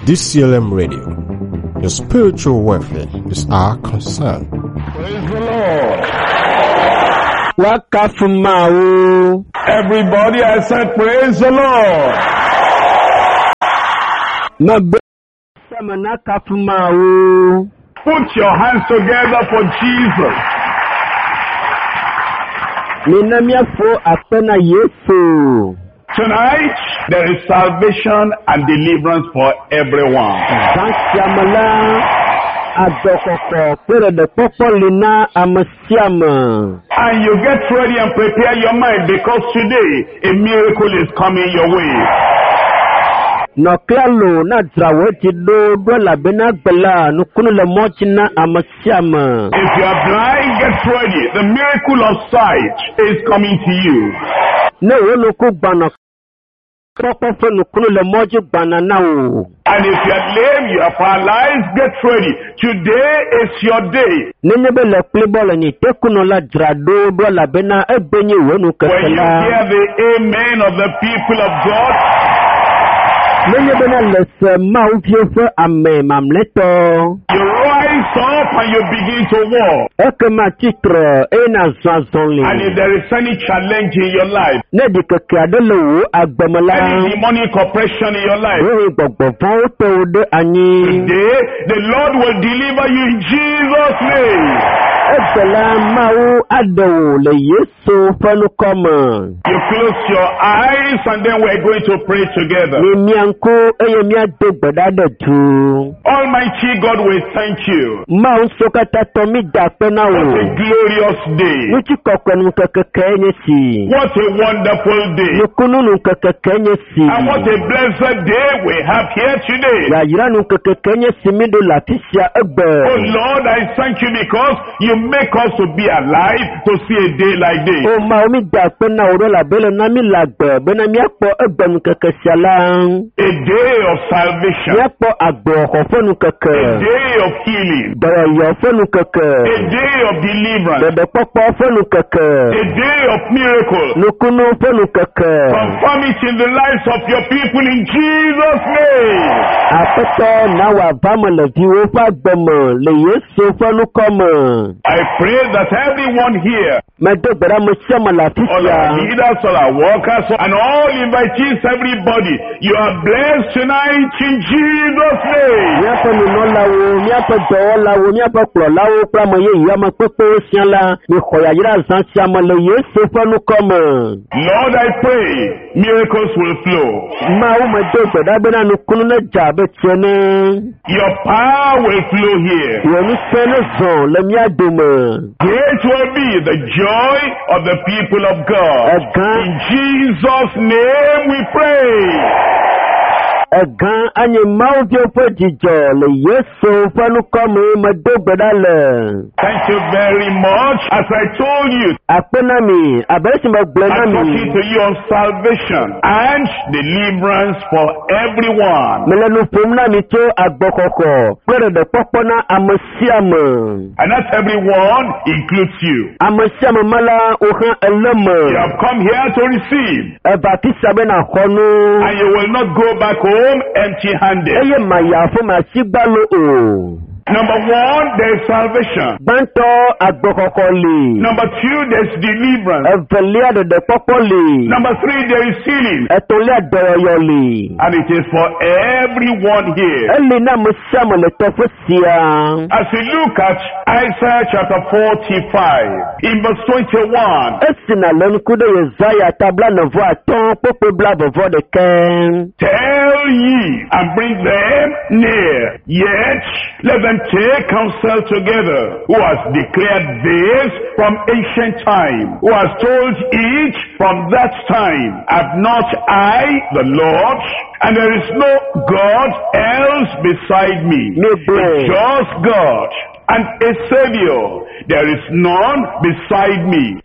DCLM Radio. Your spiritual welfare is our concern. Praise the Lord. Wakafumau. Everybody, I said, praise the Lord. Put your hands together for Jesus. Tonight, there is salvation and deliverance for everyone. And you get ready and prepare your mind, because today a miracle is coming your way. If you are blind, get ready. The miracle of sight is coming to you. And if you are lame, you are paralyzed, get ready. Today is your day. When you hear the amen of the people of God, you rise up and you begin to walk. And if there is any challenge in your life, any demonic oppression in your life, today the Lord will deliver you in Jesus' name. You close your eyes and then we're going to pray together. Almighty God, we thank you. What a glorious day. What a wonderful day. And what a blessed day we have here today. Oh Lord, I thank you because you make us to be alive to see a day like this. A day of salvation. A day of healing. A day of deliverance. A day of miracle. Confirm it in the lives of your people in Jesus' name. I pray that everyone here, all our leaders, all our workers, and all invitees, everybody, you are blessed tonight in Jesus' name. Lord, I pray miracles will flow. Your power will flow here. Great will be the joy of the people of God. In Jesus' name we pray. Thank you very much. As I told you, I'm talking to you on salvation and deliverance for everyone. And not everyone includes you. You have come here to receive. And you will not go back home empty-handed. Number one, there is salvation. Number two, there is deliverance. Number three, there is healing. And it is for everyone here. As we look at Isaiah chapter 45, in verse 21, tell ye and bring them near, yet let them take counsel together, who has declared this from ancient time, who has told it from that time. Have not I the Lord? And there is no God else beside me, a just God and a Savior. There is none beside me.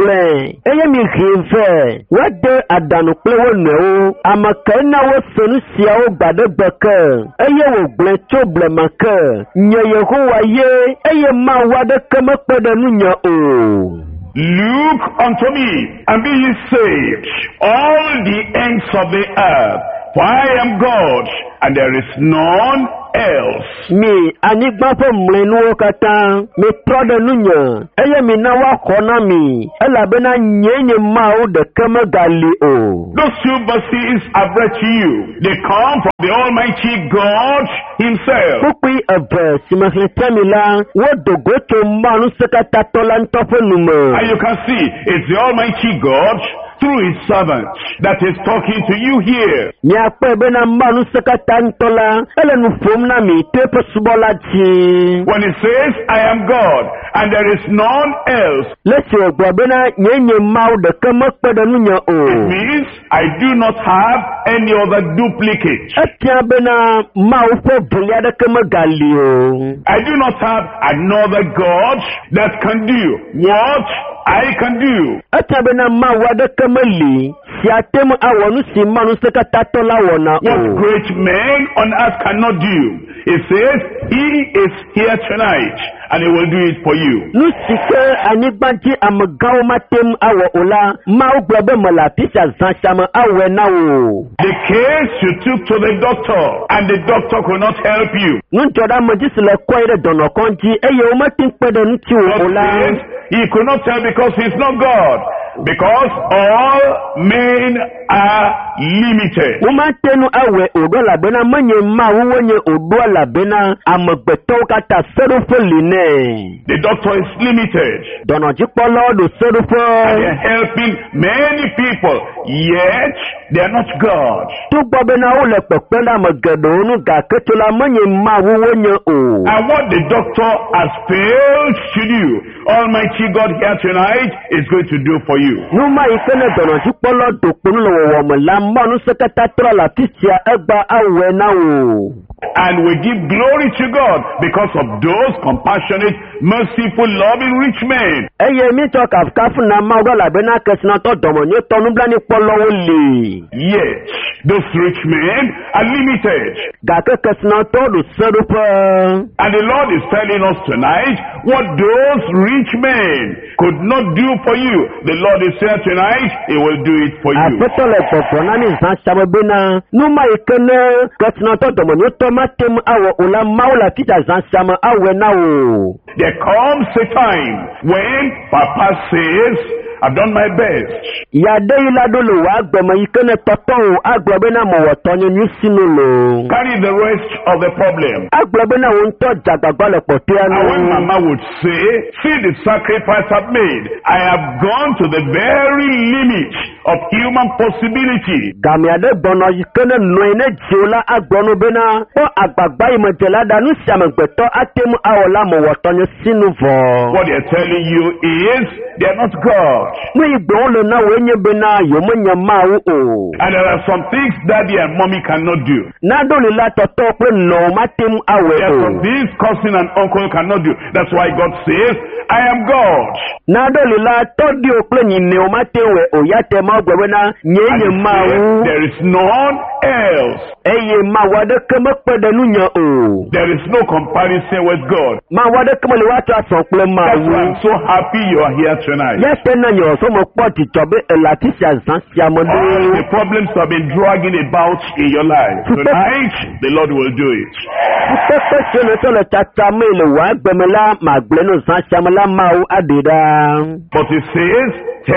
Look unto me, and be ye saved, all the ends of the earth. For I am God, and there is none else. Mi anigba fo mlenu kata mi trode nunya eye mi na wa kona mi ela bena nyenye mau de kama gali o. Those two verses I've read to you, they come from the Almighty God Himself. Kukui ave simahletamila wo dogo to manu sekata tolanto fo nume. And you can see, it's the Almighty God through His servant that is talking to you here. Mi akpe bena manu sekata ntola ele nu fom na mi tepe subola ti. When He says, I am God, and there is none else, Lesi ogbo bena nyenye mau de kama kpede nunya it o. means I do not have any other duplicate. Etia bena mau fo bulia de kama gali o. I do not have another God that can do what I can do. Etia bena mau de kama li si atemu awonu si manu sekata tola wona What o. great men on earth cannot do. It says, He is here tonight, and He will do it for you. Nu sike anigbanji amagaw matem awo ola mau globe mala pisa zanshama awe na o. The case you took to the doctor, and the doctor could not help you. Nu joda majisile kwaire dono konji eye o matin pede nu ti God o ola. says He could not tell because He's not God. Because all men are limited. Uma tenu awe odo la bena manye mau wonye odo la bena amagbeto kata serufo line. The doctor is limited. Dono jipolo do And serufo. they're helping many people, yet they are not God. Tugbo bena ole pependa magedo nu ga ketula manye mau wonye o. And what the doctor has failed to do, Almighty God here tonight is going to do for you. Numa ikene dono jipolo do kunu lo wo la manu sekata tra la titia egba awe na o. And we give glory to God because of those compassionate, merciful, loving rich men. Eye mi to kafu na ma do la bena kesna to domo ni to nu bla ni polo wo le. Yet, those rich men are limited. Ga ke kesna to do serufo. And the Lord is telling us tonight what those rich men could not do for you. The Lord is here tonight, He will do it for you. Apetole popo na ni zan shabe bena. Numa ikene kesna to domo ni to matem awo ola maula kita zan shama awe na o. There comes a time when Papa says, I've done my best. Ya de ila dolo wa gbemo ikene toton agbobe na mo wotonyo ni sinolo. Carry the rest of the problem. Agbobe na won to jagbagba le pote And when anu. Mama would say, see the sacrifice I've made. I have gone to the very limit of human possibility. Gami ade bono ikene no ene jiola agbono bena o agbagba imotela da nu siamegbeto atemu awola mo wotonyo sinuvo. What they're telling you is, they're not God. Nu igbo lo na wenye bena yomo nyama o. And there are some things Daddy and Mommy cannot do. Na do li la toto pe no matemu awe There are some o. things cousin and uncle cannot do. That's why God says, I am God. Na do li la to di o pe ni ne o matewe o yate ma gbewe na And nyenye he ma says, o. there is none else. Eye ma wade keme pede nu nya o. There is no comparison with God. Ma wade keme le watu asokle ma That's why o. I'm so happy you are here tonight. Yete na nyo so mo poti tobe elatisia zansia mo All the de. problems have been dragging about in your life. Tonight, the Lord will do it. Pepe sene so le tata me le wa gbemela ma gble no zansia mo la ma o adida. But it says,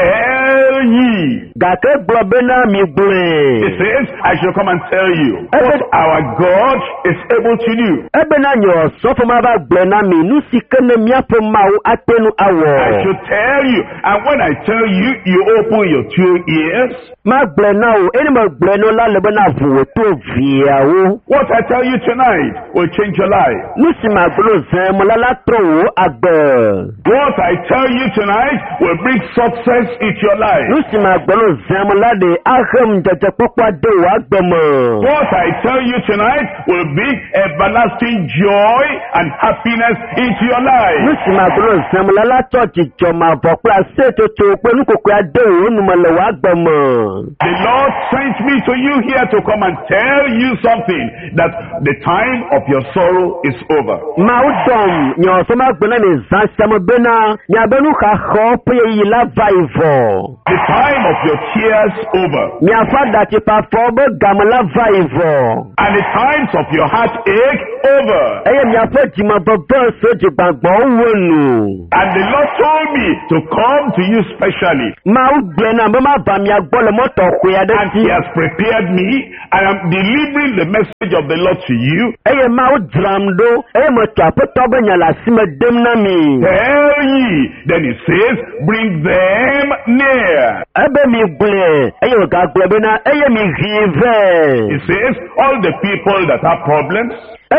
tell ye. Gake gbo bena mi It gble. says, I shall come and tell you what our God is able to do. Ebe na nyo so fo ma ba gble na mi nu sikene miapo ma o atenu I awo. should tell you. And when I tell you, you open your two ears. Ma gble na o eni ma gble no la lebe na vuwe to via o. What I tell you tonight will change your life. Nusi ma glo zen mo la la tro o agbe. What I tell you tonight will bring success into your life. Nusi ma glo zen mo la de ahem jeje popa de o agbe mo. What I tell you tonight will bring everlasting joy and happiness into your life. Nusi ma glo zen mo la la church jo ma bo pra se to to pe nu kokko ade o nu mo le wa agbe mo. The Lord sent me to you here to come and tell you something, that the time of your sorrow is over. Maudom, your summer banana, Zansamabena, Yabenu Hahope, Vaivo. The time of your tears over. Yafada Chipafoba, Gamala Vaivo. And the times of your heartache over. I am Yafatima Baba, Sojibabonu. And the Lord told me to come to you specially. Maudena, Mama Bamia Bolamoto, and He has prepared me. I am delivering the message of the Lord to you. I am Maudramdo, I am a Tapotobanya La Sima Demnami. Tell ye, then He says, bring them near. Abemi Ble, Ayo Gaglabena, Ayami Give. He says, all the people that have problems, all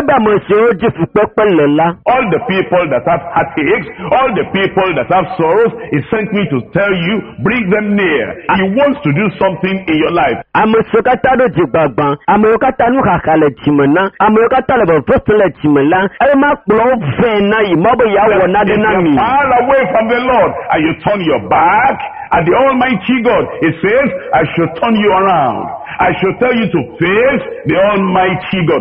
the people that have heartaches, all the people that have sorrows, He sent me to tell you, bring them near. He wants to do something in your life. Far away from the Lord, and you turn your back at the Almighty God. It says, I should turn you around. I should tell you to face the Almighty God.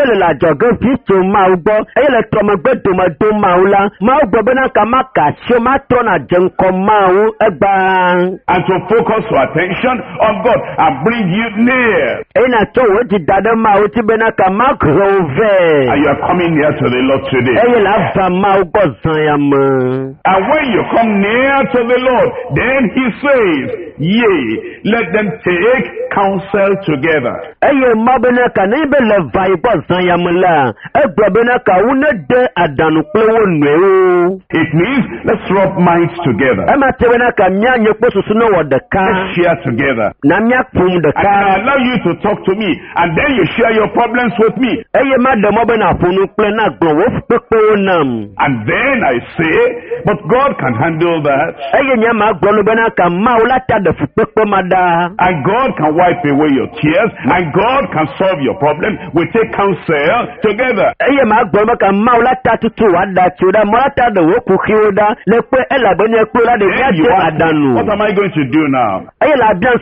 And to focus your attention on God and bring you near. And you are coming near to the Lord today. And when you come near to the Lord, then He says, yea, let them take counsel together. It means let's rub minds together. Let's share together. I can allow you to talk to me, and then you share your problems with me. And then I say, but God can handle that. And God can wipe away your tears, and God can solve your problem. We take counsel together. What am I going to do now? Because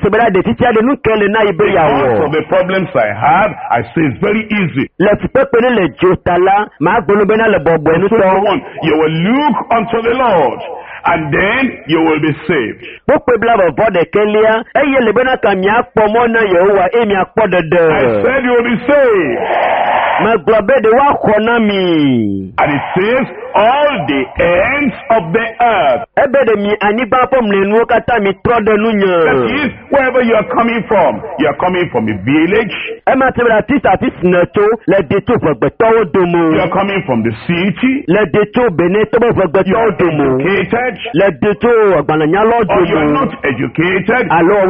of the problems I have, I say it's very easy. You will look unto the Lord, and then you will be saved. I said you will be saved. And it says all the ends of the earth. That is, wherever you are coming from. You are coming from a village. You are coming from the city. You are educated. Or you are not educated.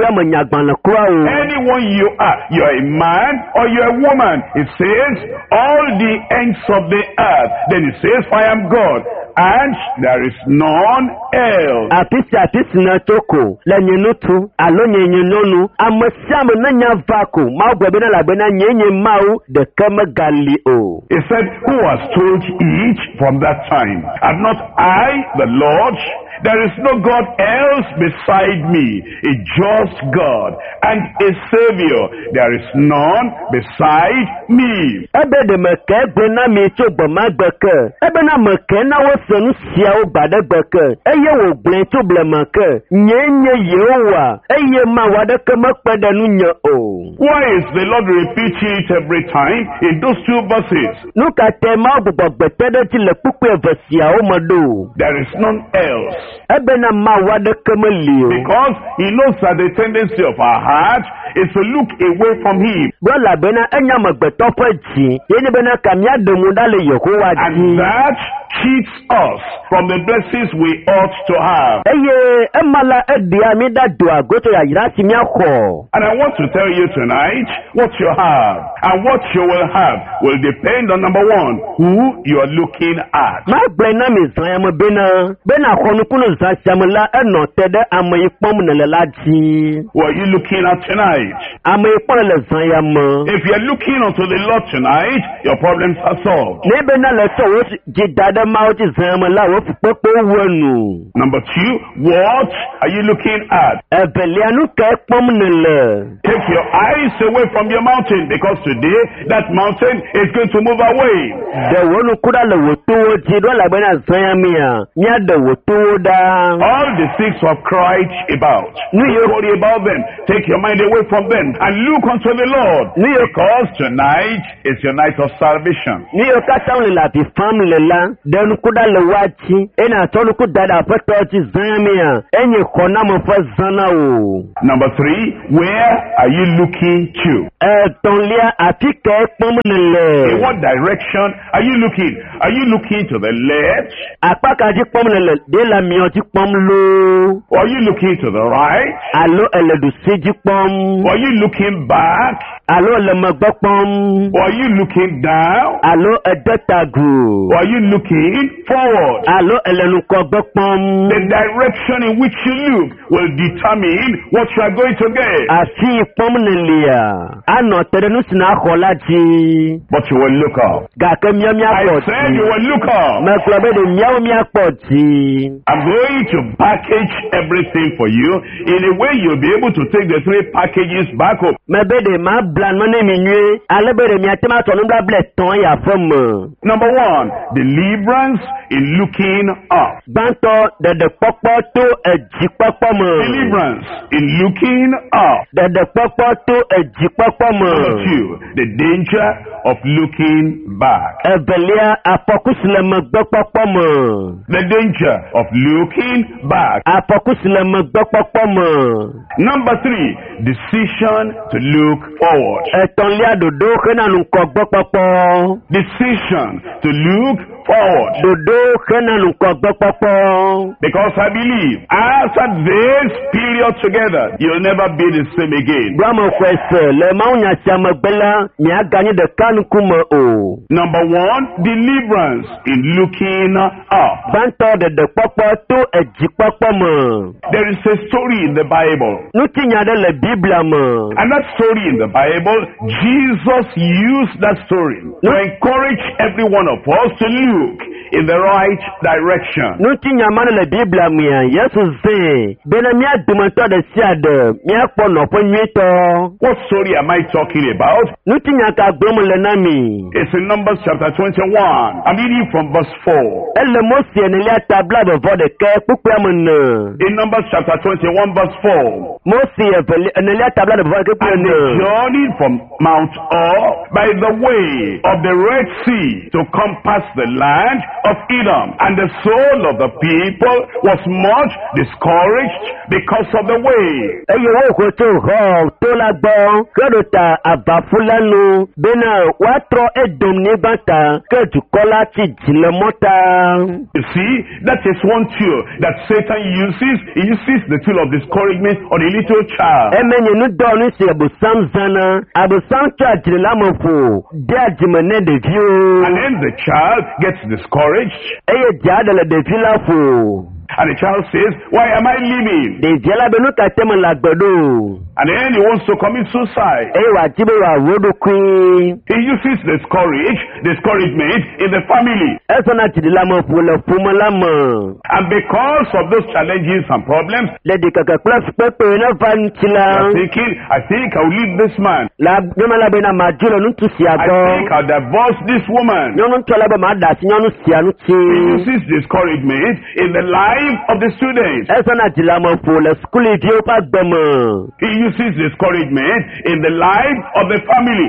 Anyone you are. You are a man or you are a woman. It says all the ends of the earth. Then it says, I am God, and there is none else. It said, who has told each from that time? Have not I, the Lord? There is no God else beside me, a just God and a Savior. There is none beside me. Why is the Lord repeating it every time in those two verses? There is none else. Because He knows that the tendency of our heart is to look away from Him. And that keeps us from the blessings we ought to have. And I want to tell you tonight, what you have and what you will have will depend on, number one, who you are looking at. What are you looking at tonight? If you are looking unto the Lord tonight, your problems are solved. Number 2, what are you looking at? Take your eyes away from your mountain, because today that mountain is going to move away. All the things you have cried about, don't worry about them. Take your mind away from them and look unto the Lord, because tonight is your night of salvation. Number 3, where are you looking to? In what direction are you looking? Are you looking to the left? Or are you looking to the right? Or are you looking back? Or are you looking down? Or are you looking forward? The direction in which you look will determine what you are going to get. But you will look up. I said you will look up. I'm going to package everything for you in a way you'll be able to take the 3 packages back home. Number 1, deliverance in looking up. Deliverance in looking up. Number 2, the danger of looking back. The danger of looking back. Number 3, decision to look forward. Decision to look forward. Because I believe after this period together, you'll never be the same again. Number 1, deliverance in looking up. There is a story in the Bible. And that story in the Bible, Jesus used that story to encourage every one of us to look in the right direction. What story am I talking about? It's in Numbers chapter 21. I'm reading from verse 4. In Numbers chapter 21 verse 4. And they journeyed from Mount Or by the way of the Red Sea to compass the land of Edom. And the soul of the people was much discouraged because of the way. You see, that is one tool that Satan uses. He uses the tool of discouragement on a little child. And then the child gets discouraged. And the child says, why am I living? And then he wants to commit suicide. He uses discouragement in the family. And because of those challenges and problems, I think I'll leave this man. I think I'll divorce this woman. He uses discouragement in the life of the students. He uses discouragement in the life of the family.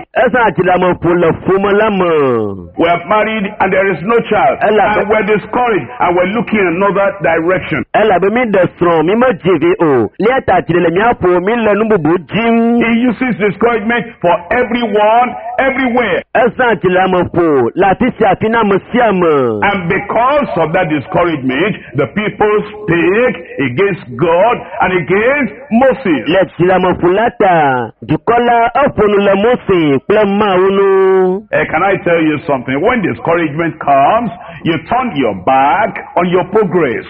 We are married and there is no child. And we're discouraged and we're looking in another direction. He uses discouragement for everyone, everywhere. And because of that discouragement, the people spake against God and against Moses. Can I tell you something? When discouragement comes, you turn your back on your progress.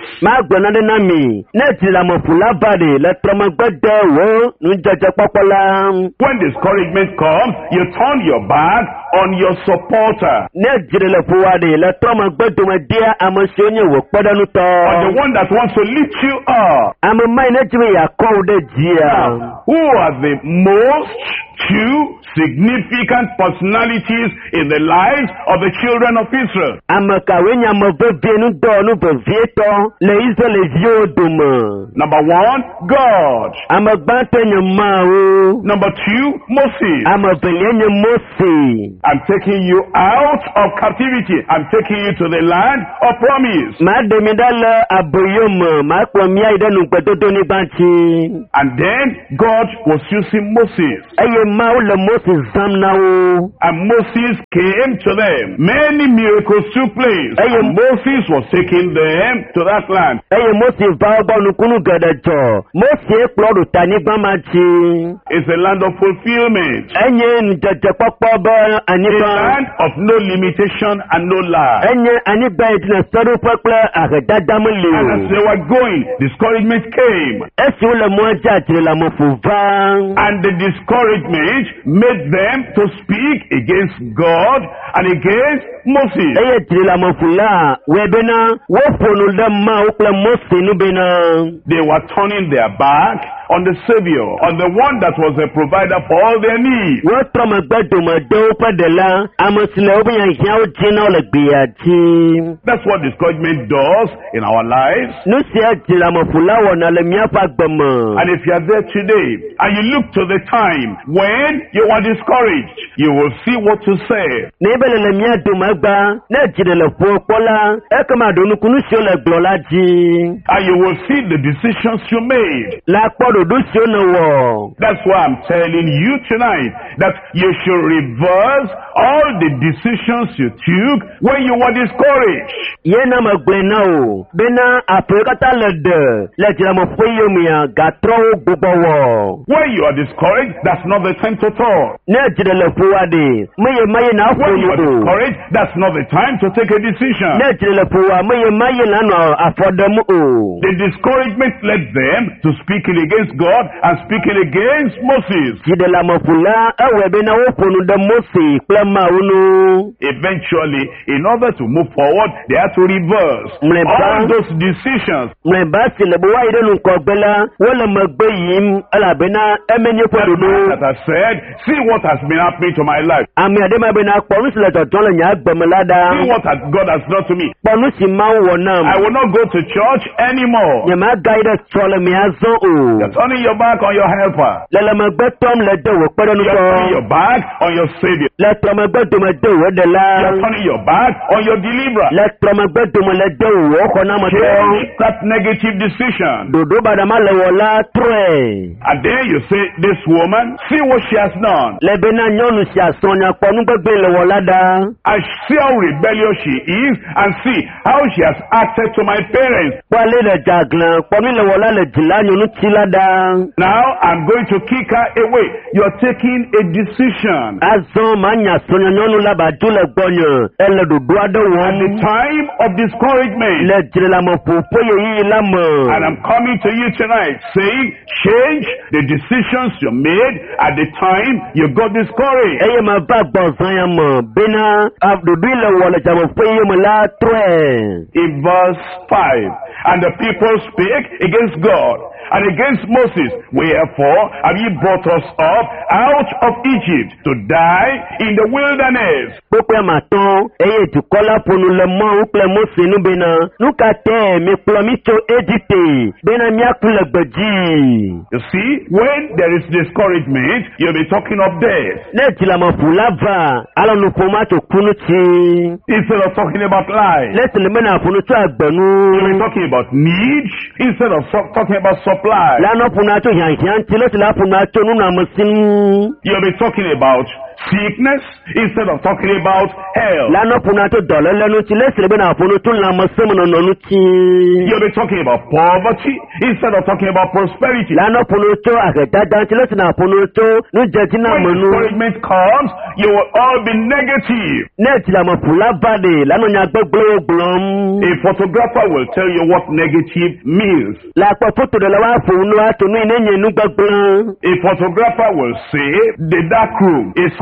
When discouragement comes, you turn your back on your supporter, Ne jire le fuwade le troma gbedome dia amasonye wo kpedanu to. on the one that wants to lift you up. Amemai ne jime ya ko de dia. Now, who are the most two significant personalities in the lives of the children of Israel? Amaka wenya mavenu do nu bevieto le Israel viodum. Number one, God. Amagbante nyamao. Number two, Moses. Amavenye Mose. I'm taking you out of captivity. I'm taking you to the land of promise. Ma demidala aboyom ma kwamia idenu kwetoto ni banchi. And then God was using Moses. Aye ma le Moses zamnao. And Moses came to them. Many miracles took place. And Moses was taking them to that land. Aye Moses baoba nukunu gadajo. Moses klodu tani bamachi. It's a land of fulfillment. Enye njaje pakpoba A aniba. land of no limitation and no lie. Enye aniba itina sadu pakla agedadamuli. And as they were going, discouragement came. Esi ule mwaja la mofuva. And the discouragement made them to speak against God and against Moses. Eye la mofula webena wofonu dama ukla Mose nubena. They were turning their back on the Savior, on the one that was a provider for all their needs. Wotroma gbaduma dopa de la amasile obiyan hiao jina ole biati. That's what discouragement does in our lives. Nusia la mofula wana le miapa gbama. And if you are there today and you look to the time when you are discouraged, you will see what to say. Nebele le mia dumagba ne jide le pokola ekama donu kunusio le glolaji. And you will see the decisions you made. La podo dusio no wo. That's why I'm telling you tonight that you should reverse all the decisions you took when you were discouraged. Yena magbena o. Bena aprekata le de. Le jila mofoyo miya gatro gubawo. When you are discouraged, that's not the time to talk. Ne jide le fuwade. Maye na When you are afoyo. discouraged, that's not the time to take a decision. Ne jide le fuwa maye na no afodamu o. The discouragement led them to speaking against God and speaking against Moses. Jide la mofula ewe bena wofonu de Mose klema unu. Eventually, in order to move forward, they had to reverse all those decisions. Mlebasi le buwa ide nukogbela wala magbe yim ala bena emenye pododo. That I said, see what has been happening to my life. Ami adema bena kponu le toton le nya gbemelada. See what God has done to me. Kponu si ma wonam. I will not go to church anymore. Nyama guide trole mi azo o. You're turning your back on your helper. Lele magbe tom le de wo kpere You're turning nuko. your back on your Savior. Le tromagbe dome de wo de la. You're turning your back on your deliverer. Le tromagbe dome le de wo kona moto. Change that negative decision. Dodo badama le wola tre. And then you say, this woman, see what she has done. Le bena nyonu si asonya kponu gbegbe le wola da. And see how rebellious she is, and see how she has acted to my parents. Wale le jaglan kponu le wola le jila nyonu tila da. Now I'm going to kick her away. You're taking a decision. Azon manya sonya nyonu la ba dule gbonyo. Ele dodo ade At the won. time of discouragement. Le jile la mo popo ye yi la mo. And I'm coming to you tonight saying, change the decisions you made at the time you got discouraged. Eye ma va gbonzan ya mo. Bena dodo le wole jamo po ye mo la tre. In verse 5, and the people spake against God and against Moses, wherefore have ye brought us up out of Egypt to die in the wilderness? Pope ma ton eye tu kola ponu le mo ukle mo senu bena. Nuka te me plomicho Egypte. Bena mi akule gbeji. You see, when there is discouragement, you'll be talking of death Ne jila mo fulava. Alo nu poma to kunu ti. instead of talking about life. Lesi le mena funu to You'll be agbenu. talking about need instead of talking about supply. Lano funa to yan ti lesi la funa to nu na musin. You'll be talking about sickness instead of talking about health. Lano funa to dole lenu ti lesi le mena funu to la musin no no ti. You'll be talking about poverty instead of talking about prosperity. Lano funu to agedada ti lesi na funu to nu jeti na When monu. discouragement comes, you will all be negative. Ne jila mo fulava de lano nya gbegble glom. A photographer will tell you what negative means. La kwa foto de la wa funu atunu ine nyenu gbegble. A photographer will say the dark room is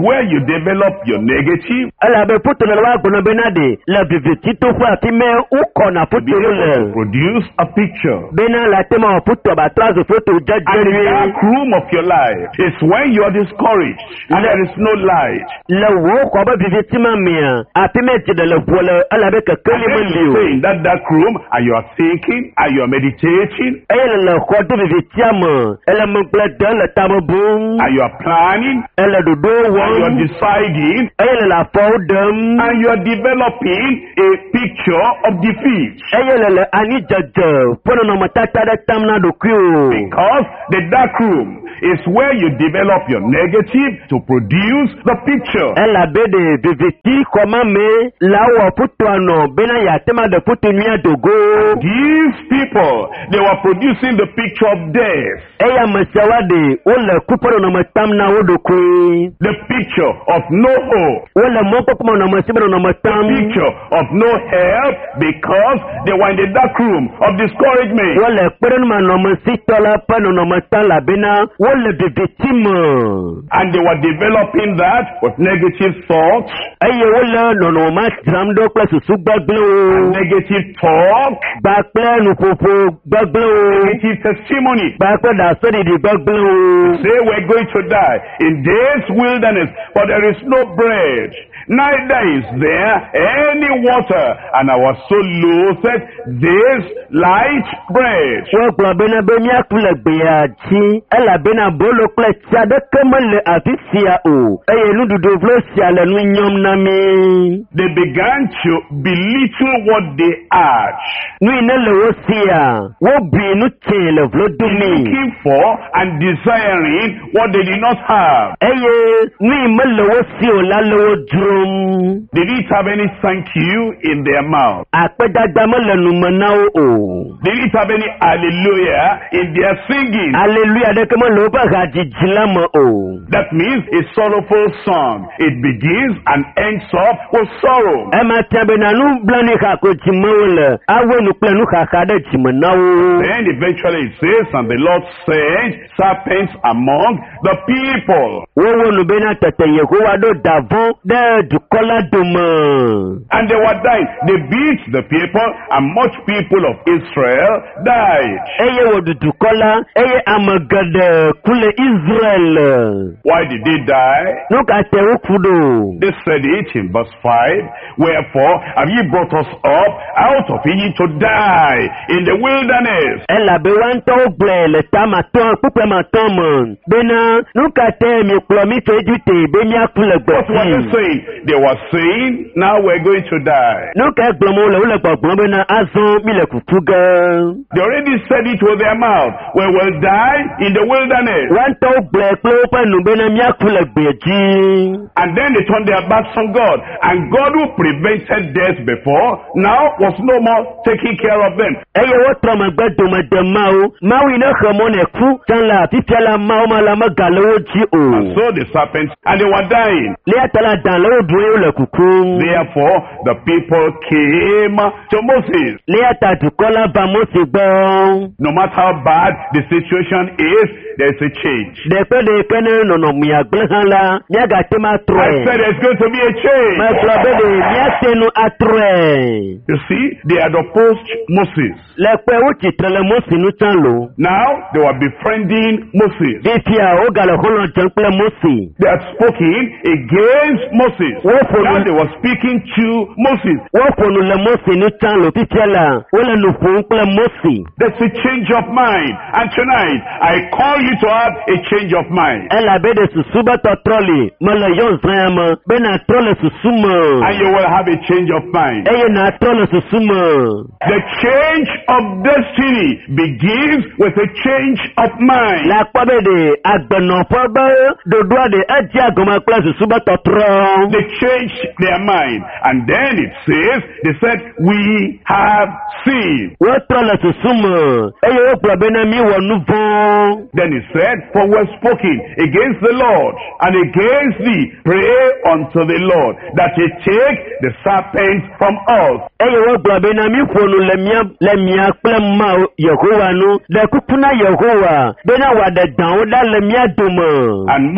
where you develop your negative. Ela be puto na wa gbono benade la viviti to fa ti me uko na Be puto able to le. produce a picture. Bena la tema puto ba trazo foto And the jajeri. dark room of your life is when you are discouraged and there is no light. Le wo ko ba viviti ma mia. Apime ti de le voile ala be ka And keli then you mo stay liu. in that dark room and you are thinking and you are meditating Ela le ko to viviti ama. Ela mo ple de le tamo bum. and you are planning Ela do do and you are won. deciding Ela la fo dem. and you are developing a picture of defeat. Ela le ani jaja. Pono no matata da tamna do kyo. Because the dark room is where you develop your negative to produce the picture. Ela be de viviti koma me la wo puto ano bena ya tema de puto nuya dogo. These people, they were producing the picture of death, Eya masawade wole kuporo no matam na wodo kwe. the picture of no hope, Wole moko kuma no masibro no matam. picture of no help because they were in the dark room of discouragement. Wole kperen ma no masitola pa no matam la bena wole de victime. And they were developing that with negative thoughts, Eye wole no matram do kla susu gbaglo. negative talk, Bakple no popo gbaglo. negative testimony. Bakple da so di gbaglo. Say we're going to die in this wilderness, but there is no bread, neither is there any water, and I was so loathed this light bread. Wọ́n gbọ́ bẹ́nà bẹ́ ní àkúlẹ̀ gbìyà tí ẹ̀là bẹ́nà bọ́ọ̀lù pẹ̀lẹ̀ tí adẹ́kẹ́ mọ́lẹ̀ àfi síya o. Ẹyẹ inú dúdú fúlọ́ sí alẹ́ nu yán ná mi. They began to belittle what they had, Nu iná lọ́wọ́ síya, wọ́n bì inú tìǹlẹ̀ fúlọ́ dùn mí. looking for and desiring what they did not have. Ẹyẹ nu ìmọ̀ lọ́wọ́ sí o lálọ́wọ́ dúró. They didn't have any thank you in their mouth. Àpẹ́dágbá mọ́lẹ̀ nu mọ̀ náà o. They didn't have any hallelujah in their singing. Aleluya dẹ́kẹ́ mọ́ lọ́wọ́ bá àjèjì lámọ̀ o. That means a sorrowful song. It begins and ends up with sorrow. Ẹ máa tẹ́ abẹ́ nànú blanì kàkó jìmọ̀ wọlé. Awé nu pẹ̀lú kàkà dẹ̀ jìmọ̀ náà o. Then eventually it says, and the Lord sent serpents among the people. Wọ́n wọ́n nu bẹ́ẹ̀ náà tẹ̀tẹ̀ yẹ kó wá dó dàvọ́n dẹ́ẹ̀dù kọ́lá dùnmọ̀. And they were dying. They beat the people, and much people of Israel died. Eye wò dùdù kọ́lá, eye àmọ̀gẹ̀dẹ̀ kúlẹ̀ Israel. Why did they die? Nuka tẹ̀wé kudo. They said it in verse 5. Wherefore have ye brought us up out of Egypt to die in the wilderness? Ẹ làbẹ̀ wá ń tọ́ gbẹ̀ lẹ́tà máa tán púpẹ̀ máa tán mọ̀. Bẹ́ẹ̀na nuka tẹ̀ mi kúlọ̀ mi tó ejú tè bẹ́ẹ̀ mi àkúlẹ̀ gbẹ̀ What were they saying? They were saying, now we're going to die. Nuka gbọ̀mọ̀ wọlé wọlé gbọ̀gbọ̀n bẹ́ẹ̀ na azán mi lẹ̀ kúkú gan. They already said it with their mouth. We will die in the wilderness. Wá ń tọ́ gbẹ̀ pé ó pẹ̀ nù bẹ́ẹ̀ na mi àkúlẹ̀ gbẹ̀ jí. And then they turned their backs on God. And God who prevented death before, now was no more taking care of them. Eye wọ́n tọ́ ma gbẹ́ dòmọ̀dẹ̀ máa o. Máa wí iná kan mọ́ nẹ̀ kú. Sanla fífi ala máa ó máa la má ga lọ́wọ́ jí o. And so the serpents, and they were dying. Lé àtàlà dàn lọ́wọ́ dùn yóò lẹ̀ kúkú. Therefore, the people came to Moses. Lé àtàdù kọ́lá bá Mósè gbọ́. No matter how bad the situation is, there's a change. Dẹ̀pẹ́ de kẹ́ni nọ̀nà mìíràn gbẹ́ hàn la. Ní àgà tí máa tọ̀ I ẹ̀. said there's going to be a change. Máa sọ bẹ́ẹ̀ de ní àtẹnu àtọ̀ ẹ̀. You see, they had opposed Moses. Lẹ́pẹ́ ó ti tẹ̀lẹ̀ Mósè ní tán lò. Now, they were befriending Moses. Bí fi à ó gàlẹ̀ kó lọ jẹun pẹ́ Mósè. They had spoken against Moses. Wọ́n fòlù. Now they were speaking to Moses. Wọ́n fòlù lẹ Mósè ní tán lò fífi ẹ̀ la. Wọ́n lẹ nù fún pẹ́ Mósè. There's a change of mind. And tonight, I call you to have a change of mind. Ẹ làbẹ́ de sùsú bẹ́ tọ̀ trọ́lì. Mọ̀lẹ̀ yóò zan ẹ̀ mọ́. Bẹ́ẹ̀ náà trọ́lì sùsú mọ̀. And you will have a change of mind. Ẹyẹ náà trọ́lì sùsú mọ̀. The change of destiny begins with a change of mind. Lápábẹ́ de àgbẹ̀nàfọ́ bẹ́ dodo àdé ẹ̀jẹ̀ àgọ́mọ pẹ́ sùsú bẹ́ tọ̀ trọ́. They changed their mind. And then it says, they said, we have sinned. Wọ́n trọ́lì sùsú mọ̀. Ẹyẹ ó pọ̀ bẹ́ẹ̀ náà mi wọ̀ nù fún. Then he said, for we have spoken against the Lord and against thee. Pray unto the Lord that he take the serpent from us. Ẹyẹ wọ́n gbọ́ bẹ́ẹ̀ náà mi fònù lẹ́mìá pẹ́ mọ́ Yẹ̀hówa nù. Lẹ́kúkú náà Yẹ̀hówa. Bẹ́ẹ̀ náà wà dẹ̀ dàn ó dá lẹ́mìá dùnmọ̀. And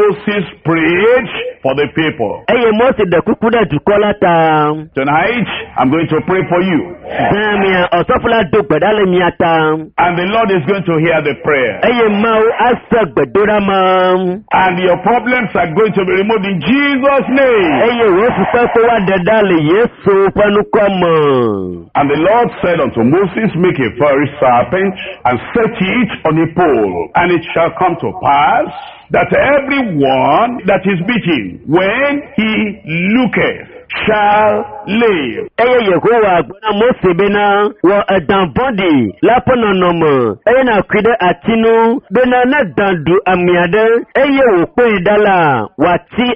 Moses prayed for the people. eye Mose de kuku de dukɔ la ta. Tonight, I'm going to pray for you. Zamia ɔsɔfo la do gbɛda le mia ta. And the Lord is going to hear the prayer. Eye Mawu ase gbedoɖa ma. And your problems are going to be removed in Jesus' name. Eye wo fukpɛ ko wa deda le Yesu ƒe nukɔ me. And the Lord said unto Moses, make a fiery serpent and set it on a pole. And it shall come to pass that everyone that is beaten, when he looketh, shall live. Eye Yehowa gbɔna Mose bena wɔ ɛdan bɔdi la ƒe nɔnɔme eye na kui ɖe ati nu bena ne dan ɖu ami aɖe eye wòkpɔe ɖa la wòati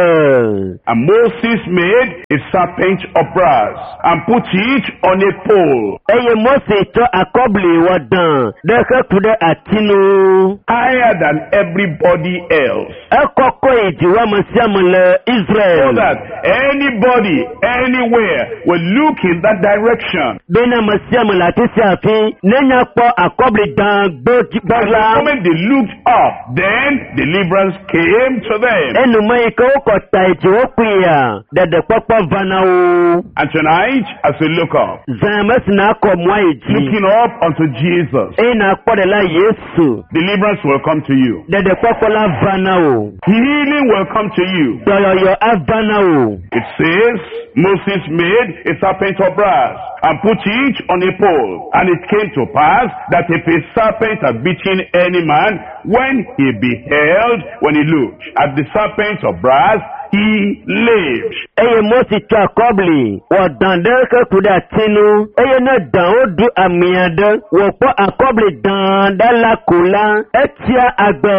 agbe. And Moses made a serpent of brass and put it on a pole, Eye Mose tsɔ akɔbli wɔ dan ɖe heku ɖe ati nu. higher than everybody else, Ekɔkɔe dzi wɔ ame sia ame le so Israel. that anybody, anywhere will look in that direction. Bena ame sia ame le afi sia afi nenya kpɔ akɔbli dan gbɔ And the la. moment they looked up, then deliverance came to them. Enume yi ke wokɔ ta dzi wokpuia ɖeɖekpɔkpɔ va na wo. And tonight, as we look up, Zã mesi na akɔ mɔa yi dzi. looking up unto Jesus, Eye na akpɔ ɖe la Yesu. deliverance will come to you. Ɖeɖekpɔkpɔ la va na wo. Healing will come to you. Dɔyɔyɔ ava na wo. It says, Moses made a serpent of brass and put it on a pole. And it came to pass that if a serpent had bitten any man, when he beheld, when he looked at the serpent of brass, he lived. Eye Mose tsɔ akɔbli wɔ dan ɖe heku ɖe ati nu. Eye ne dan woɖu ami aɖe wòkpɔ akɔbli dan ɖe la ko la etia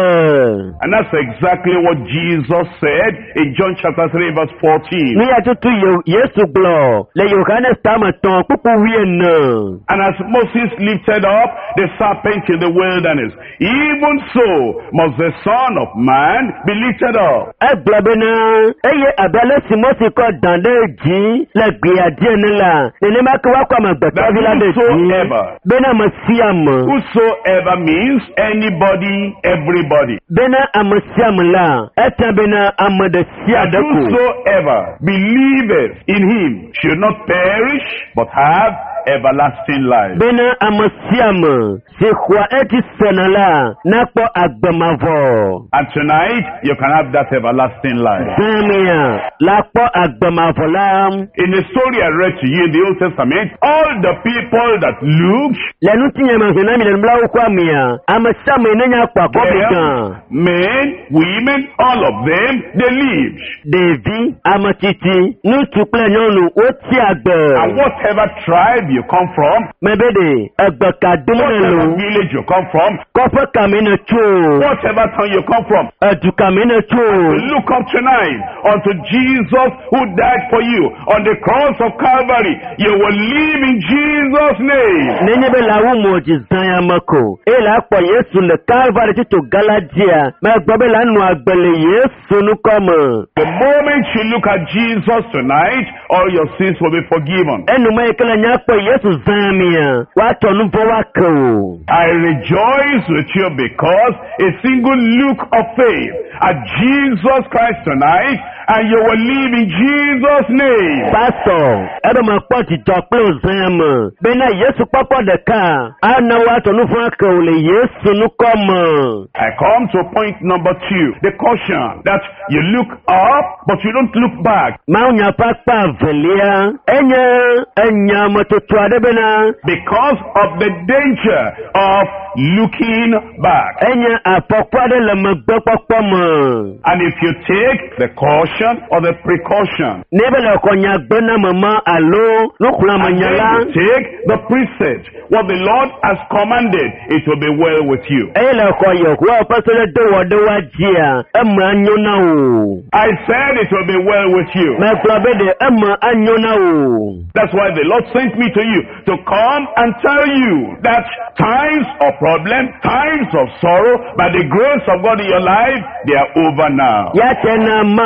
agbe. And that's exactly what Jesus said in John chapter 3 verse 14. Nu ya tutu Yesu gblɔ le Yohanes tame tɔn kpuku 14. And as Moses lifted up the serpent in the wilderness, even so must the Son of Man be lifted up. Egblɔ bena eye abe ale si Mose kɔ dan ɖe dzi le gbea dzi ene la nenema ke woakɔ amegbetɔvi la ɖe dzi bena ame sia ame. Whosoever means anybody, everybody. Bena ame sia ame la etia bena ame ɖe sia That ɖe ko. whosoever believeth in him should not perish but have everlasting life. Bena ame sia ame si xɔa eti sena la nakpɔ agbemavɔ. And tonight you can have that everlasting life. Zamia la kpɔ agbemavɔ la. In the story I read to you in the Old Testament, all the people that looked, Le nutinyama hena mi le nublawo kɔ amia ame sia ame ne nya kpɔ akɔbli gã. men, women, all of them, they lived. Ɖevi, ame tsitsi, ŋutsu kple nyɔnu woti agbe. And whatever tribe you come from, Mebe ɖe egbe ka dom ne whatever lo. village you come from, Kɔƒe kame ne tso. whatever town you come from, Edu kame ne tso. look up tonight unto Jesus who died for you on the cross of Calvary. You will live in Jesus' name. Nenye be la wu mo dzi zã ya me ko. Eye la kpɔ Yesu le Calvary tito Galatia. Megbɔ be la nu agbe le Yesu nukɔme. The moment you look at Jesus tonight, all your sins will be forgiven. Enume yi ke le nya kpɔ Yesu zã mia, woatɔ nu vɔ woake o. I rejoice with you because a single look of faith at Jesus Christ tonight, and you will live in Jesus' name. Pastor, ebe me kpɔ dzidzɔ kple zã me. Bena Yesu kpɔkpɔ ɖeka, ana woatɔ nu vɔ ake o le Yesu nukɔme. I come to point number 2, the caution that you look up, but you don't look back. Mawunya ƒe akpa evelia, enye enyametoto aɖe bena, Because of the danger of looking back. enye afɔku aɖe le megbekpɔkpɔ me. And if you take the caution or the precaution, Ne be le xɔ nyagbe na mema alo nuxlɔ̃ame nya la, and then you take the precept, what the Lord has commanded, it will be well with you. eye le xɔ Yehowa ƒe seɖeɖe wɔ ɖe wa dzia, eme anyo na wo. I said it will be well with you. Megblɔ be ɖe eme anyo na wo. That's why the Lord sent me to you to come and tell you that times of problem, times of sorrow, by the grace of God in your life, they are over now. Ya tse na Mawu dɔn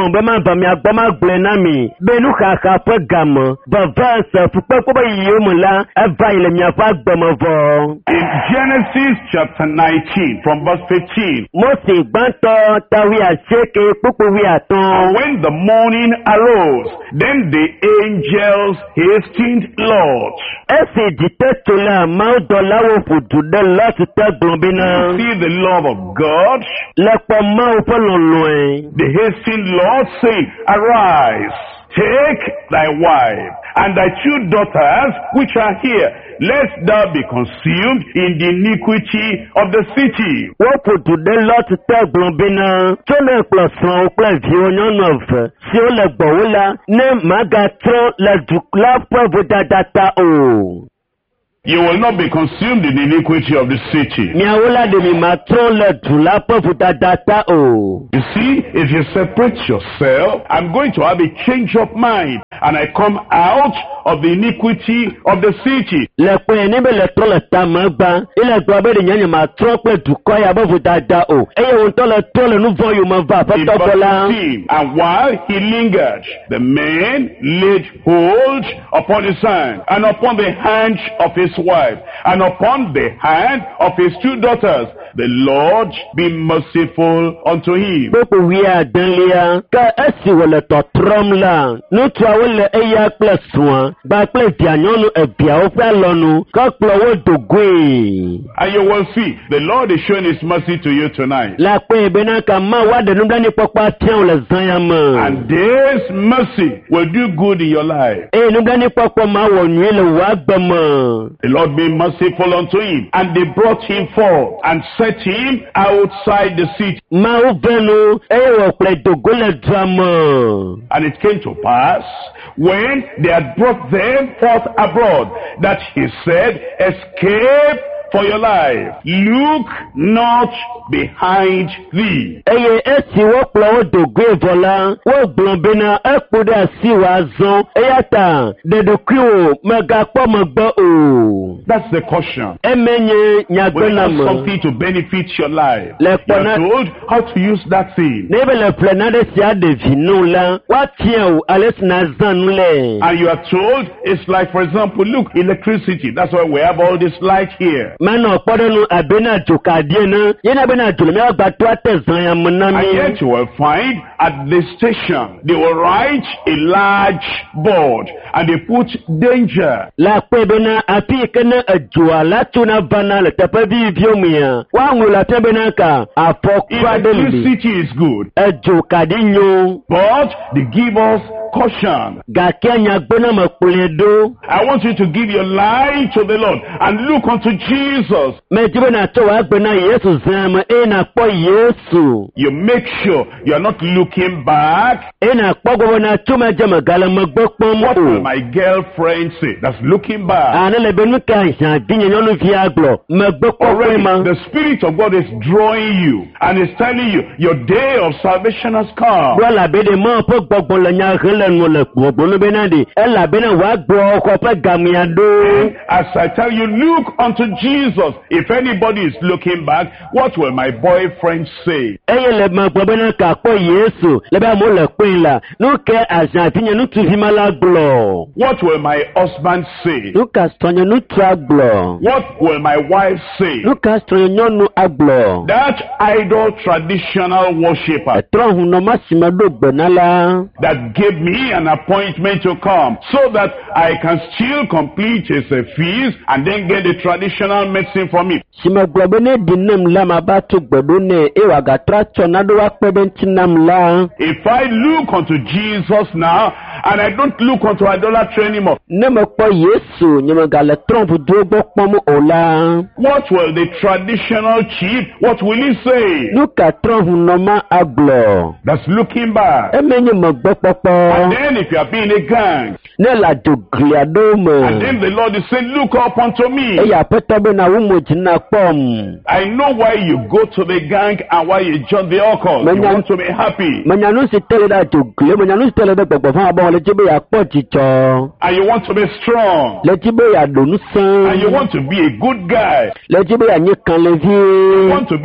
gbɔn bɛ ma ba mia gbɔ ma gblẽ na mi be nuxaxa ƒe game veve se fukpekpe be yiwo me la eva yi le miaƒe agbeme vɔ. In Genesis chapter 19 from verse 15. Mose gbãtɔ tawi asieke kpukpuwi atɔ̃. When the morning arose, then the angels hastened Lot. Esi dzite tso la mawudɔlawo ƒo du ɖe Lot te gblɔ bena. See the love of God. Le kpɔ Mawu ƒe lɔlɔ̃e. They hastened Lot, saying, Arise, take thy wife and thy 2 daughters which are here, lest thou be consumed in the iniquity of the city. Wọ́n ƒo du ɖe Lot te gblɔ bena. Tso le kplɔ srɔ̃wo kple viwo nyɔnu eve siwo le gbɔwo la ne magatrɔ le du la ƒe vodada ta o. You will not be consumed in the iniquity of the city. Miawo la ɖe mi matrɔ le du la ƒe vodada ta o. You see, if you separate yourself, I'm going to have a change of mind, and I come out of the iniquity of the city. Le kpɔe ne be le trɔ le tame gba, ele gblɔ be ɖe nye matrɔ kple dukɔ ya be vodada o. Eye wòntɔ le trɔ le nu vɔ yome va In aƒetɔ gbɔ la. verse 15, and while he lingered, the man laid hold upon his hand, and upon the hand of his wife, and upon the hand of his 2 daughters. The Lord be merciful unto him. Kpokpo wi adelia, ke esi wòle tɔtrɔm la, ŋutsuawo le eya kple srɔ̃a, gba kple via nyɔnu eviawo ƒe alɔnu, ke kplɔ wo do goe. And you will see, the Lord is showing his mercy to you tonight. La kpɔe bena ka Mawu aɖe nublanuikpɔkpɔ atia wo le zãya me. And this mercy will do good in your life. Eye nublanuikpɔkpɔ ma wɔ nyui le wò agbe me. The Lord be merciful unto him. And they brought him forth and set him outside the city. Mawu venu eye wòkplɔe do go le dua me. And it came to pass, when they had brought them forth abroad, that he said, Escape for your life. Look not behind thee. Eye esi wokplɔ wo do goe vɔ la, wogblɔ bena ekpo ɖe asi wòazɔ, eya ta ɖeɖokuiwo megakpɔ megbe o. That's the caution. Emenye When you nyagbena have me. something to benefit your life, Le you are kpɔna told how to use that thing. ne be le ƒle naɖe sia ɖevi nu la, woatia wo ale si na zã nu le. And you are told, it's like, for example, look, electricity. That's why we have all this light here. Menɔ kpɔɖenu abe na dzokadie ne, yena bena dzo le míawo agbato ate zãya me na And mi. yet you will find at the station, they will write a large board and they put danger. La kpɔe bena afi yi ke ne edzoa la tsona vana le teƒe viviwo mea, woaŋlɔ le afi bena ka afɔku aɖe li. Electricity is good, Edzokaɖi nyo, but they give us caution. gake nyagbena me kplɔe ɖo. I want you to give your life to the Lord and look unto Jesus. Medi bena tsɔ wò agbe na Yesu zã me eye nakpɔ Yesu. You make sure you are not looking back. Eye nakpɔ gbɔ bena tso medze megale megbe kpɔm What will o. my girlfriend say? That's looking back. Ane le be nu ka hiãvi nye nyɔnuvi agblɔ megbe kpɔkpɔe Already, ma. the Spirit of God is drawing you and is telling you your day of salvation has come. Ɖo elabe ɖe Mawu ƒe gbɔgbɔ le nya he le nu le gbɔgbɔ nu bena ɖe elabena wòagblɔ xɔ ƒe gamea ɖo. As I tell you, look unto Jesus. If anybody is looking back, what will my boyfriend say? Eye le megblɔ bena ka kpɔ Yesu le be amewo le kpɔe la, nu ke ahiãvi nye nutsuvi ma la gblɔ. What will my husband say? Nu ka srɔ̃nye nutsua gblɔ. What will my wife say? Nu ka srɔ̃nye nyɔnu agblɔ. That idol traditional worshiper Etrɔ hunɔma si me ɖo gbena la. that gave me an appointment to come so that I can still complete his feast and then get the traditional medicine from him. Si me gblɔ be ne ɖi nam la mava to gbeɖo nɛ eye wòagatra tsɔ naɖewo akpe ɖe ŋuti nam la. If I look unto Jesus now and I don't look unto idolatry anymore, Ne mekpɔ Yesu nye megale trɔ ʋuduwo gbɔ kpɔm o la. what will the traditional chief, what will he say? Nu ka trɔ hunɔma agblɔ. That's looking back. Emenye megbe And kpɔkpɔ. then if you are being a gang, Ne le adzogli aɖewo and me. then the Lord is saying, look up unto me. Eye aƒetɔ bena wo mo dzi na kpɔm. I know why you go to the gang and why you join the occult. You want to be happy. Menya nu si te le ɖe adzogli, menya nu si te le ɖe gbɔgbɔ fã bɔ le dzi be yeakpɔ dzidzɔ. And you want to be strong. Le dzi be yeaɖo And you ŋusẽ. want to be a good guy. Le dzi be yeanye You kalẽvi. want to be a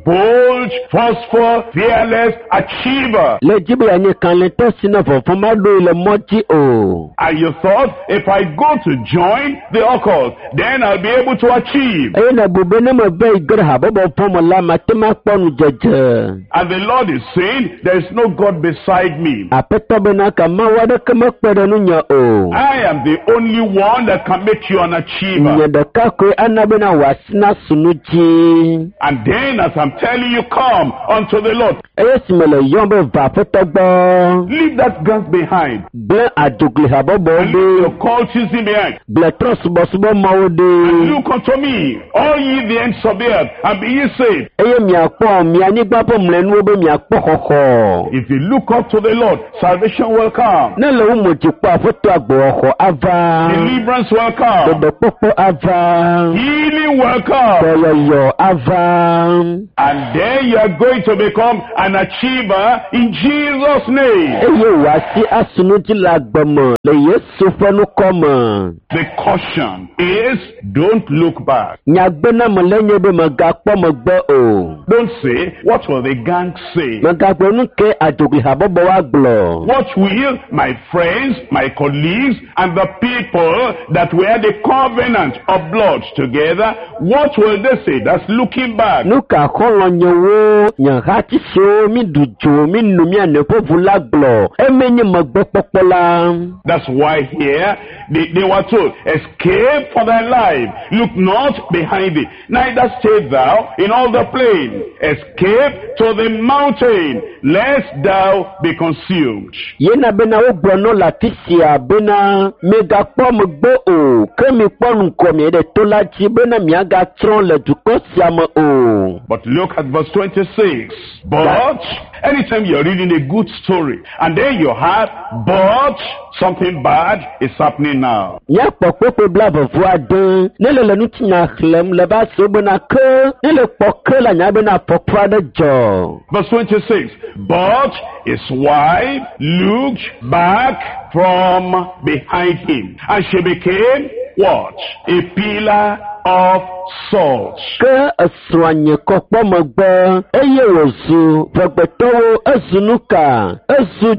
bold, forceful, fearless achiever. Le jibe ya nye kanlento sina fofoma do le moji o. And you thought, if I go to join the occult, then I'll be able to achieve. Eye na bube ne me be igre ha bobo fomo la matema kponu jeje. And the Lord is saying, there is no God beside me. Apeto bena kama wade kama kpere nunya o. I am the only one that can make you an achiever. Nye deka kwe anabena wasina sunuji. And then as I'm telling you, come unto the Lord. Eye simele yombe va peto bo. Leave that guns behind. Ble adugli ha bobo And leave de. your cultism behind. Ble trosubo subo mawo And de. look unto me, all ye the ends of the earth, and be ye saved. Eye miakpo mianigba po mlenu obe miakpo koko. If you look up to the Lord, salvation will come. Nele umoji kwa foto agbo oko ava. Deliverance will come. Dodo popo ava. Healing will come. Koyoyo ava. And then you are going to become an achiever in Jesus' name. Eye wasi asunuji lagbomo. Le Yesu fenu koma. The caution is, don't look back. Nyagbena molenye be magakpo magbo o. Don't say, what will the gang say? Magakpo nuke adugli habobo waglo. What will my friends, my colleagues, and the people that were the covenant of blood together, what will they say? That's looking back. Nuka kolo nyewo. Nyangati sho mi dujo mi numia nepo vulaglo. Emenye magbo popola. That's why here they were told, escape for thy life. Look not behind thee. Neither stay thou in all the plain. Escape to the mountain, lest thou be consumed. Yena bena ubrono latisia bena mega pom gbo o. Kemi pon komi de tolachi bena miaga tron le dukosiama o. But look at verse 26. But anytime you're reading a good story, and then you have, but something bad is happening now. Nya pokpo blavo voade. Nele le nutinya khlem le ba so bena ke. Nele pokre la nya bena pokwa de jo. Verse 26. But his wife looked back from behind him, and she became what? A pillar of salt. Ke aswanye kokpo magbo. Eye wozu. Vagbeto ezunuka. Ezu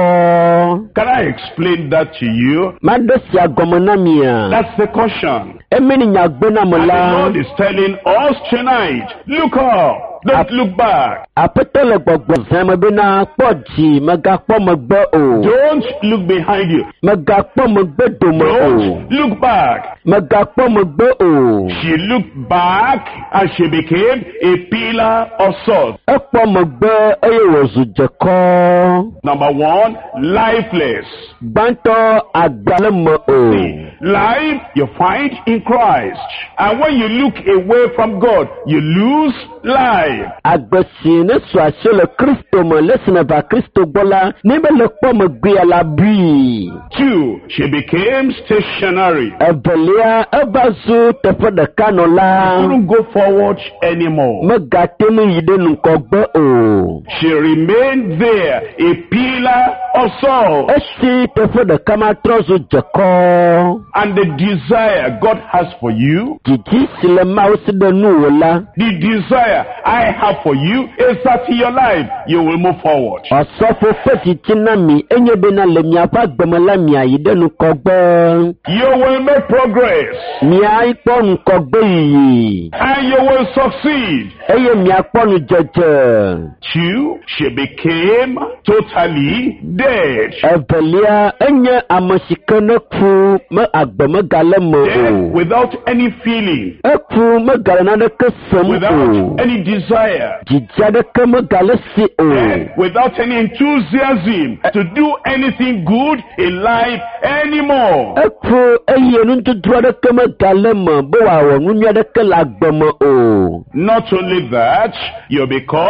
jeko. Can I explain that to you? Madesi agomonamia. That's the caution. Emeni nyagbena And the mola. Lord is telling us tonight, look up. Don't look back. Apetele gbogbo zeme bena kpoji magakpo magbo o. Don't look behind you. Magakpo magbo domo o. Don't look back. Magakpo magbo o. She looked back and she became a pillar of salt. Ekpo magbo eye wozu jeko. Number one, lifeless. Banto agbalemo o. Life you find in Christ. And when you look away from God, you lose life. Agbesi ne swashe le Kristo mo lesine va Kristo bola. Nebe le kpo magbi ala bui. 2, she became stationary. Evelia ebazu tefe de kanola. Couldn't go forward anymore. Megatemu yide nkogbo o. She remained there, a pillar of salt. Esi tefe de kamatrozu jeko. And the desire God has for you, Jiji sile mausi de nuwola. the desire I have for you is that in your life you will move forward. Osofo fesi chinami enye bena le miafa gbemela mia yide nkogbo. You will make progress. Mia ipo nkogbo yi. And you will succeed. Eye mia ponu jeje. 2, she became totally dead. Evelia enye amashikene ku me agbeme galemo Dead o. without any feeling, Eku me galena de kesem without o. any desire, Jija de ke me galesi o. dead without any enthusiasm to do anything good in life anymore. Eku eye nuntudro de ke me galemo bo wa wo nunya de ke la gbeme o. Not only that, you become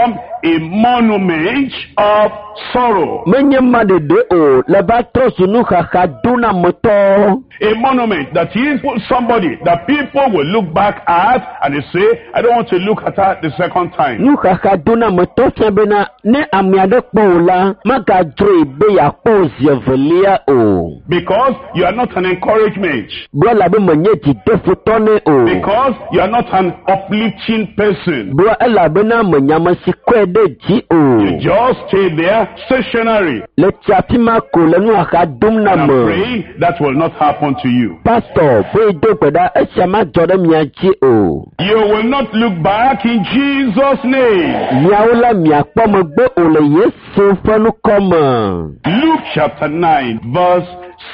a monument of sorrow. Menye madede o leba trosunu khakaduna moto. A monument that is somebody that people will look back at and they say, I don't want to look at her the second time. Nu khakaduna moto sebena ne amiade pola magadre be ya pozi velia o. Because you are not an encouragement. Bro labe menye jide futone o. Because you are not an uplifting person. Bro labe na menyamasi kwede ji o. You just stay there stationary. Le chapima ko le nu khadum na I'm mo. praying that will not happen to you. Pastor, boy do kweda esama jode miaji o. You will not look back in Jesus' name. Miaula miakpo mo gbe o le Yesu fenu koma. Luke chapter 9 verse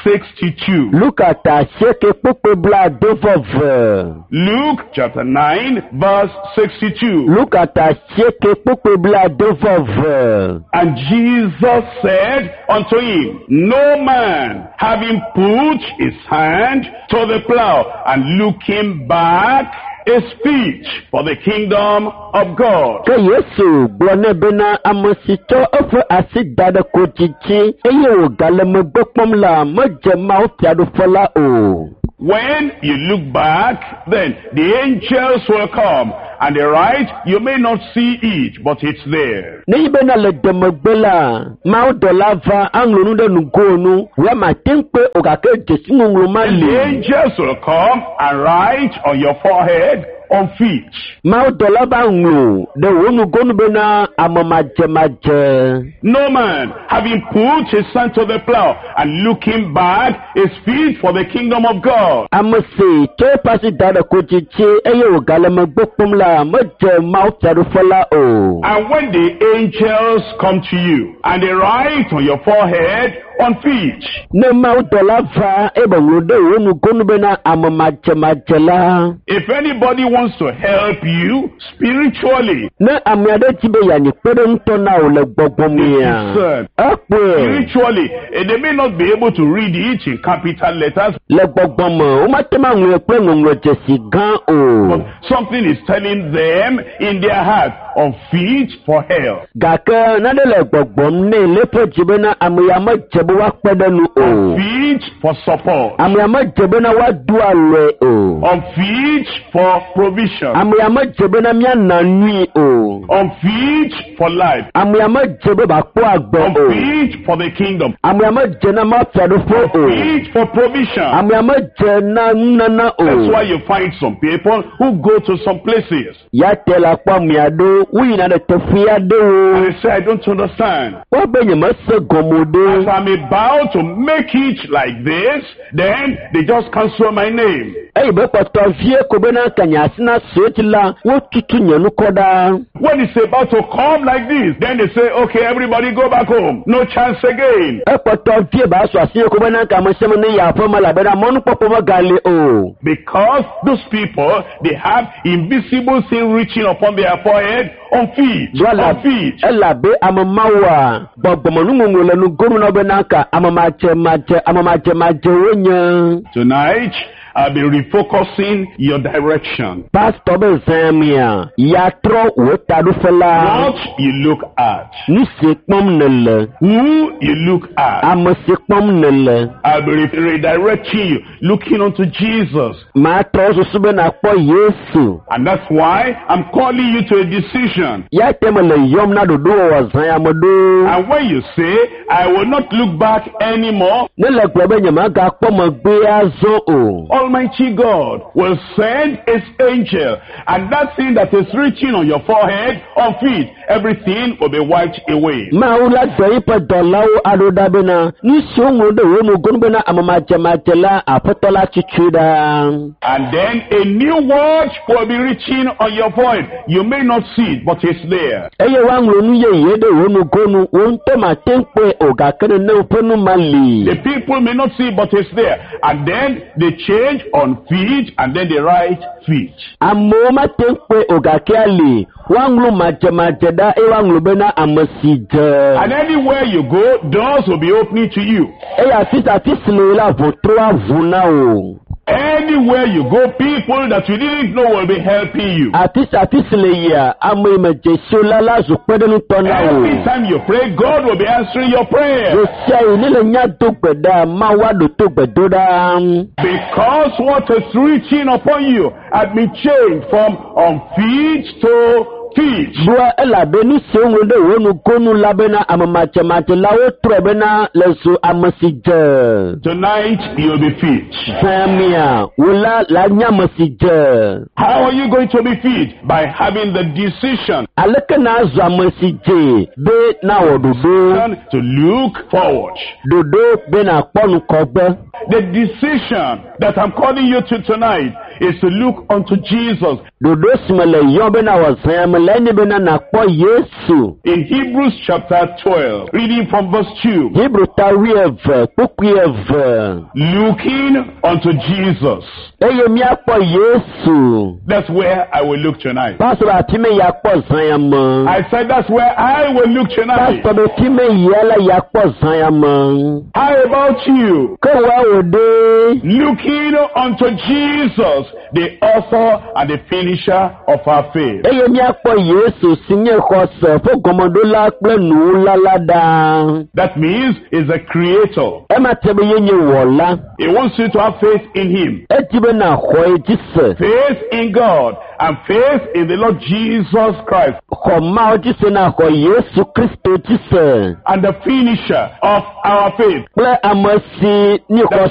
62. Look at that shake pupe blood devove. Luke chapter 9 verse 62. Look at that shake pupe blood devove. And Jesus said unto him, no man having put his hand to the plow and looking back is fit for the kingdom of God. Ke Yesu blone bena amosito ofe asidada kochichi eye o galeme gbopom la moje ma o tiadu fola o. When you look back, then the angels will come. And the right, you may not see it, but it's there. Ne bena le demegbela ma o dolava anglonu de nugonu we ma tempe o ga ke jesinunglu ma And the le. angels will come and write on your forehead, on feet. Ma o dolava nglu de wonu gonu bena amamaje. No man having put his hand to the plow and looking back is fit for the kingdom of God. Amose ke pasi dada kochichi eye o galeme gbopom la moje ma o tiadu fola o. And when the angels come to you and they write on your forehead, on feet. Ne ma o dolava ebe nglu de wonu gonu bena amamaje la. If anybody wants to help you spiritually, Ne amiade tibe ya ni pere nto na o le gbogbomia. Listen. Akwe spiritually, they may not be able to read it in capital letters, le gbogbomo o ma tema ngwe pe ngwe jesi gan o. but something is telling them in their heart, on feet for help. Gake na de le gbogbom ne le pe jibe na amiyama jebe wa pedenu On o. feet for support. Amiyama jebe na wa dua le o. On feet for provision. Amiyama jebe na mia nanui o. On feet for life. Amiyama jebe ba po agbo On o. feet for the kingdom. Amiyama jena ma fiado fo On o. feet for provision. Amiyama jena nana That's o. why you find some people who go to some places Ya tela kwa miado wi na de tefia de and o. they say, I don't understand. Wa benye ma se As gomode. I'm about to make it like this, then they just cancel my name. Ey be poto vie ko be na kanya sina sotila wo tutu nyanu koda. When it's about to come like this, then they say, okay, everybody go back home. No chance again. E poto vie ba so asie ko be na kama sema ne ya fa mala be na monu popo ma gale o. Because those people, they have invisible sin reaching upon their forehead, on feet, on feet. Ela be amamawa gbogbomo nu ngolo nu gonu na be na ka amamache mache wonya. Tonight, I'll be refocusing your direction. Pastor be zamia ya tro wo tadu fela. What you look at, Ni se pom nele. who you look at. Am se pom nele. I'll be redirecting you, looking unto Jesus. Ma tro so sube na po Yesu. And that's why I'm calling you to a decision. Ya temele yom na dodo wa zanya modo. And when you say, I will not look back anymore, Ne le globe nyama ga po mo gbe azo o. Almighty God will send his angel, and that thing that is reaching on your forehead, on feet, everything will be wiped away. Ma ula doi pa dolawo adoda bena. Ni songo de wono gonu bena amamache la apotola chichuda. And then a new word will be reaching on your forehead. You may not see it, but it's there. Eye wanglo nu ye de wono gonu wonto ma tempe oga kene ne upenu mali. The people may not see it, but it's there. And then they change on feet, and then they write feet. Amo ma tempe oga kiali. Wanglo mache da e wanglo bena amasija. And anywhere you go, doors will be opening to you. Eya fisa tisile la votro avuna o. Anywhere you go, people that you didn't know will be helping you. Every time you pray, God will be answering your prayer. Because what is reaching upon you has been changed from unfit to fit. Tonight you'll be fit. How are you going to be fit? By having the decision to look forward. The decision that I'm calling you to tonight is to look unto Jesus. In Hebrews chapter 12, reading from verse 2. Looking unto Jesus. That's where I will look tonight. I said that's where I will look tonight. How about you? Looking unto Jesus, the author and the finisher of our faith. That means he's a creator. He wants you to have faith in him. Faith in God and faith in the Lord Jesus Christ. And the finisher of our faith. That